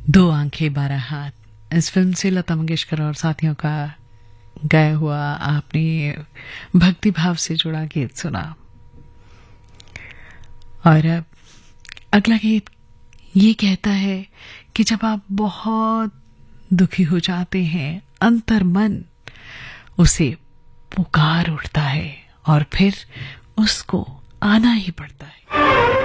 दो आंखें 12 हाथ, इस फिल्म से लता मंगेशकर और साथियों का गाया हुआ आपने भक्ति भाव से जुड़ा गीत सुना। और अब अगला गीत ये कहता है कि जब आप बहुत दुखी हो जाते हैं, अंतर मन उसे पुकार उठता है और फिर उसको आना ही पड़ता है।